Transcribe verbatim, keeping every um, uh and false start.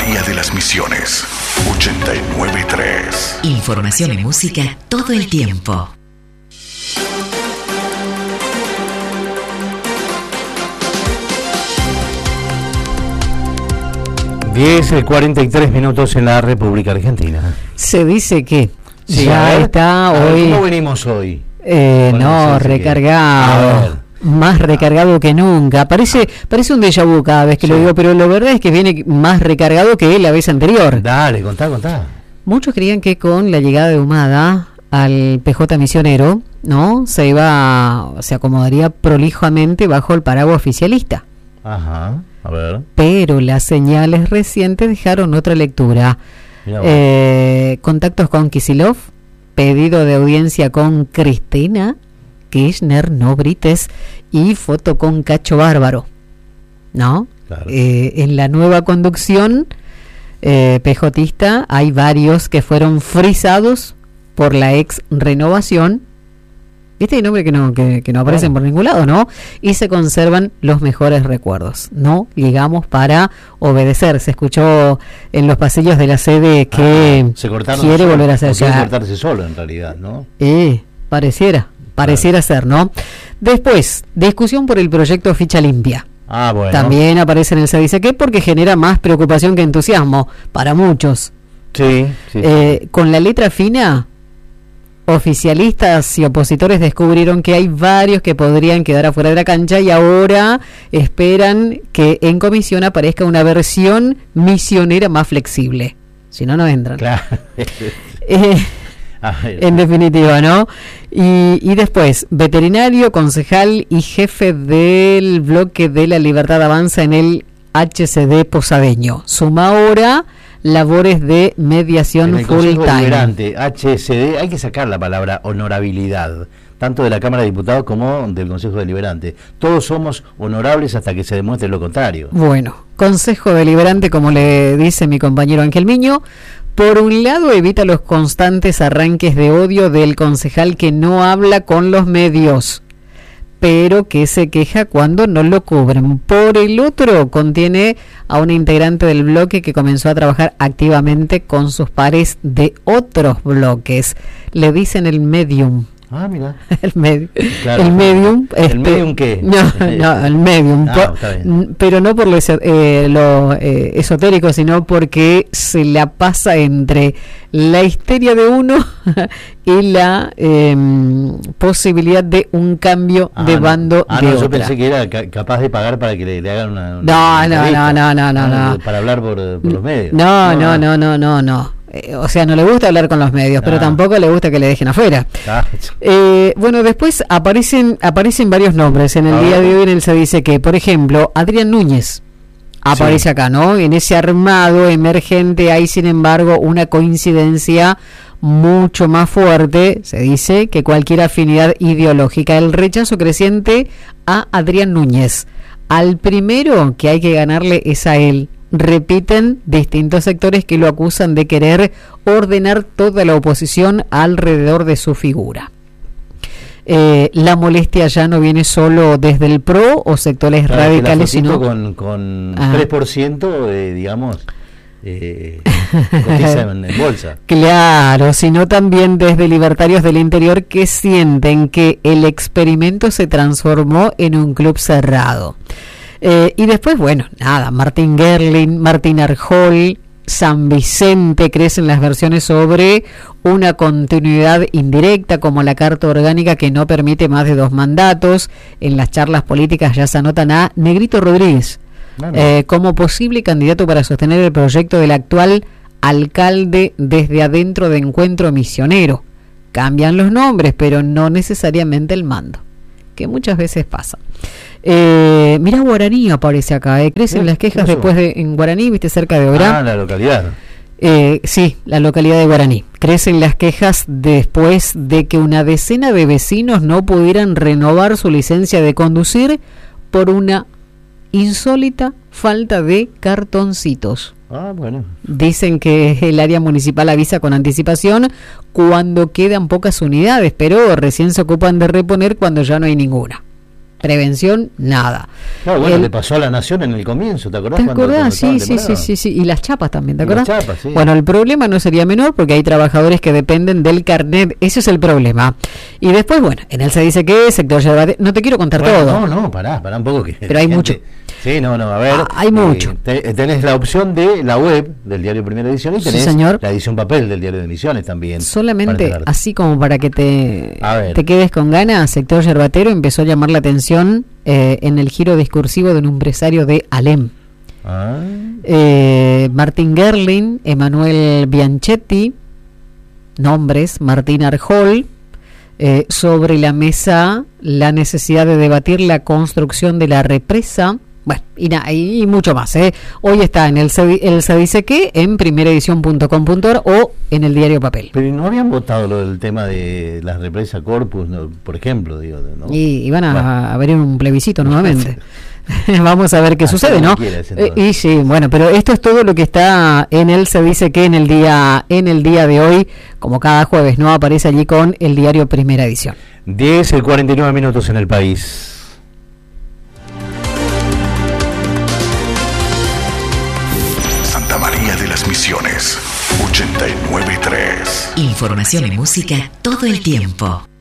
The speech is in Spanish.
María de las Misiones, ochenta y nueve punto tres. Información y música todo el tiempo. diez cuarenta y tres minutos en la República Argentina. Se dice que sí, ya ver, está ver, hoy. ¿Cómo venimos hoy? Eh, no, recargado. Más recargado que nunca. Parece parece un déjà vu cada vez que sí. lo digo, pero la verdad es que viene más recargado que la vez anterior. Dale, contá, contá. Muchos creían que con la llegada de Humada al P J Misionero, ¿no? Se iba, se acomodaría prolijamente bajo el paraguas oficialista. Ajá, a ver. Pero las señales recientes dejaron otra lectura. Eh, contactos con Kicillof, pedido de audiencia con Cristina Kirchner, no Brites, y foto con Cacho Bárbaro, ¿no? Claro. Eh, en la nueva conducción eh, pejotista hay varios que fueron frisados por la ex Renovación. ¿Viste? Hay nombres que no, que, que no aparecen claro. por ningún lado, ¿no? Y se conservan los mejores recuerdos. No llegamos para obedecer. Se escuchó en los pasillos de la sede que ah, se quiere solo, volver a hacer. Quiere cortarse solo, en realidad, ¿no? Eh, pareciera, pareciera claro. ser, ¿no? Después, discusión por el proyecto Ficha Limpia. Ah, bueno. También aparece en el Se Dice Qué porque genera más preocupación que entusiasmo para muchos. Sí, sí, eh, sí. Con la letra fina, oficialistas y opositores descubrieron que hay varios que podrían quedar afuera de la cancha y ahora esperan que en comisión aparezca una versión misionera más flexible. Si no, no entran. Claro. eh, en definitiva, ¿no? Y, y después, veterinario, concejal y jefe del bloque de la Libertad Avanza en el H C D posadeño. Suma ahora labores de mediación full time. Deliberante, H C D, hay que sacar la palabra honorabilidad, tanto de la Cámara de Diputados como del Consejo Deliberante. Todos somos honorables hasta que se demuestre lo contrario. Bueno, Consejo Deliberante, como le dice mi compañero Ángel Miño, por un lado evita los constantes arranques de odio del concejal que no habla con los medios, pero que se queja cuando no lo cubren. Por el otro, contiene a una integrante del bloque que comenzó a trabajar activamente con sus pares de otros bloques. Le dicen el medium. Ah, mira. El, med- claro. el medium. ¿El este, medium qué? No, no, el medium. Ah, por, está bien. Pero no por lo, eso, eh, lo eh, esotérico, sino porque se la pasa entre la histeria de uno y la eh, posibilidad de un cambio ah, de no. bando ah, de no, otra. Yo pensé que era ca- capaz de pagar para que le, le hagan una, una no, no, entrevista. no, no, no, no, no. Para hablar por, por los medios. No, no, no, no, no, no. Eh, o sea, no le gusta hablar con los medios, ah. pero tampoco le gusta que le dejen afuera. Ah. Eh, bueno, después aparecen aparecen varios nombres en el ah. día de hoy en el Se Dice Que, por ejemplo, Adrián Núñez aparece sí. acá, ¿no? En ese armado emergente hay, sin embargo, una coincidencia mucho más fuerte, se dice, que cualquier afinidad ideológica. El rechazo creciente a Adrián Núñez. Al primero que hay que ganarle es a él. Repiten distintos sectores que lo acusan de querer ordenar toda la oposición alrededor de su figura. Eh, la molestia ya no viene solo desde el P R O o sectores claro, radicales, sino con, con ah. tres por ciento, eh, digamos, eh, cotiza en, en bolsa. Claro, sino también desde libertarios del interior que sienten que el experimento se transformó en un club cerrado. Eh, y después, bueno, nada, Martín Gerling, Martín Arjol, San Vicente, crecen las versiones sobre una continuidad indirecta como la carta orgánica que no permite más de dos mandatos. En las charlas políticas ya se anotan a Negrito Rodríguez bueno. eh, como posible candidato para sostener el proyecto del actual alcalde desde adentro de Encuentro Misionero. Cambian los nombres, pero no necesariamente el mando, que muchas veces pasa. Eh, mirá, Guaraní aparece acá, eh. crecen las quejas después de, en Guaraní, viste, cerca de Orá. Ah, la localidad. Eh, sí, la localidad de Guaraní. Crecen las quejas después de que una decena de vecinos no pudieran renovar su licencia de conducir por una insólita falta de cartoncitos. Ah, bueno. Dicen que el área municipal avisa con anticipación cuando quedan pocas unidades, pero recién se ocupan de reponer cuando ya no hay ninguna. prevención, nada. No, bueno, El- le pasó a La Nación en el comienzo, ¿te acordás? ¿Te cuando- acordás? cuando Sí, estaba sí, sí, temprano? sí, sí. Y las chapas también, ¿te Y las acordás? chapas, sí. Bueno, el problema no sería menor porque hay trabajadores que dependen del carnet. Ese es el problema. Y después, bueno, en él se dice que sector Yerbatero. No te quiero contar Bueno, todo. No, no, pará, pará un poco que. Pero hay gente- mucho. Sí, no, no, a ver. Ah, hay mucho. te- tenés la opción de la web del diario Primera Edición y Sí, tenés señor. la edición papel del diario de Misiones también. para Solamente enterarte. así como para que te, A ver. te quedes con ganas, sector Yerbatero empezó a llamar la atención eh, en el giro discursivo de un empresario de Alem. Ah, Eh, Martín Gerling, Emanuel Bianchetti, nombres, Martín Arjol, eh, sobre la mesa la necesidad de debatir la construcción de la represa. Bueno, y, na- y, y mucho más. ¿eh? Hoy está en el se, el se dice que en primeraedición punto com punto ar o en el diario papel. pero no habían votado lo del tema de las represas Corpus, no, por ejemplo, digo, ¿no? Y, y van a Bueno. abrir un plebiscito nuevamente. Vamos a ver qué Hasta sucede, ¿no? donde quieras, Eh, entonces. y sí, bueno, pero esto es todo lo que está en él. Se dice que en el día en el día de hoy, como cada jueves, no aparece allí con el diario Primera Edición. diez y cuarenta y nueve minutos en el país. Santa María de las Misiones, ochenta y nueve punto tres. Información y música todo el tiempo.